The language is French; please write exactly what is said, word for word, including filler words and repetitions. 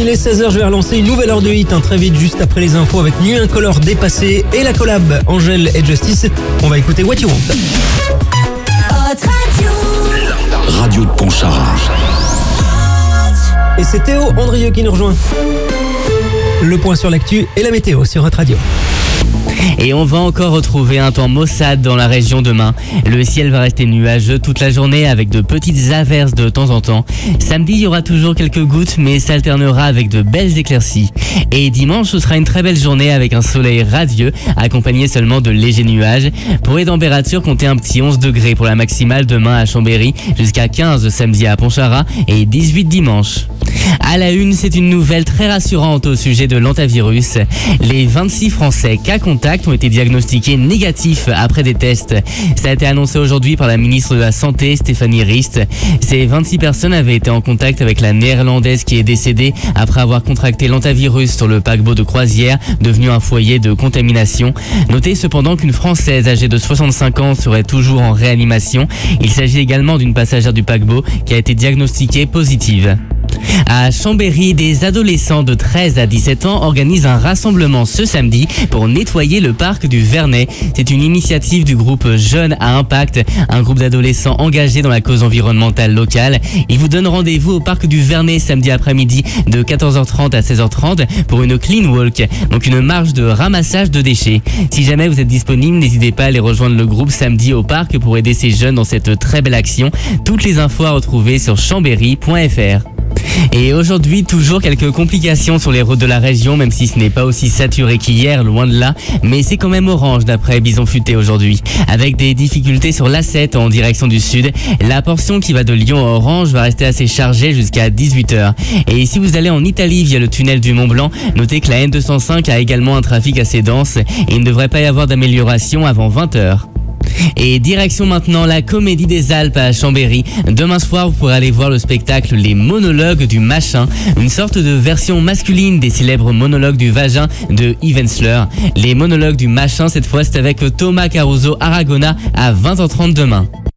il est seize heures, je vais relancer une nouvelle heure de hit, hein, très vite, juste après les infos avec Nuit Incolore dépassé et la collab Angèle et Justice. On va écouter What You Want. Radio de Pontcharrat. Et c'est Théo Andrieux qui nous rejoint. Le point sur l'actu et la météo sur Hot Radio. Et on va encore retrouver un temps maussade dans la région demain. Le ciel va rester nuageux toute la journée avec de petites averses de temps en temps. Samedi, il y aura toujours quelques gouttes, mais s'alternera avec de belles éclaircies. Et dimanche, ce sera une très belle journée avec un soleil radieux, accompagné seulement de légers nuages. Pour les températures, comptez un petit onze degrés pour la maximale demain à Chambéry, jusqu'à quinze samedi à Pontcharrat et dix-huit dimanche. À la une, c'est une nouvelle très rassurante au sujet de l'hantavirus. Les vingt-six Français cas contact ont été diagnostiqués négatifs après des tests. Ça a été annoncé aujourd'hui par la ministre de la Santé, Stéphanie Rist. Ces vingt-six personnes avaient été en contact avec la néerlandaise qui est décédée après avoir contracté l'hantavirus sur le paquebot de croisière, devenu un foyer de contamination. Notez cependant qu'une Française âgée de soixante-cinq ans serait toujours en réanimation. Il s'agit également d'une passagère du paquebot qui a été diagnostiquée positive. À Chambéry, des adolescents de treize à dix-sept ans organisent un rassemblement ce samedi pour nettoyer le parc du Vernet. C'est une initiative du groupe Jeunes à Impact, un groupe d'adolescents engagés dans la cause environnementale locale. Ils vous donnent rendez-vous au parc du Vernet samedi après-midi de quatorze heures trente à seize heures trente pour une clean walk, donc une marche de ramassage de déchets. Si jamais vous êtes disponible, n'hésitez pas à aller rejoindre le groupe samedi au parc pour aider ces jeunes dans cette très belle action. Toutes les infos à retrouver sur chambéry point f r. Et aujourd'hui, toujours quelques complications sur les routes de la région, même si ce n'est pas aussi saturé qu'hier, loin de là, mais c'est quand même orange d'après Bison Futé aujourd'hui. Avec des difficultés sur l'A sept en direction du sud, la portion qui va de Lyon à Orange va rester assez chargée jusqu'à dix-huit heures. Et si vous allez en Italie via le tunnel du Mont Blanc, notez que la N deux cent cinq a également un trafic assez dense et il ne devrait pas y avoir d'amélioration avant vingt heures. Et direction maintenant la Comédie des Alpes à Chambéry. Demain soir, vous pourrez aller voir le spectacle Les Monologues du Machin, une sorte de version masculine des célèbres monologues du vagin de Yves Ensler. Les Monologues du Machin, cette fois, c'est avec Thomas Caruso Aragona à vingt heures trente demain.